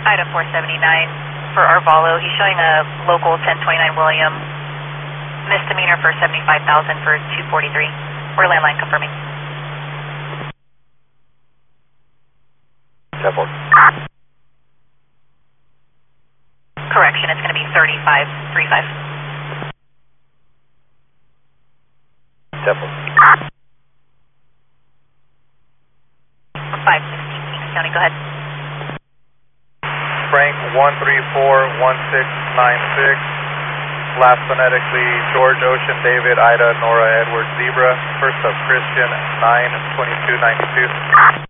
Ida 479 for Arvalo. He's showing a local 1029 William misdemeanor for 75,000 for 243. We're landline confirming. Temple. Correction, it's going to be 3535. Temple. 516 Kings County, go ahead. Frank 1341696. Last phonetically George Ocean David Ida Nora Edward Zebra. First up Christian 92292.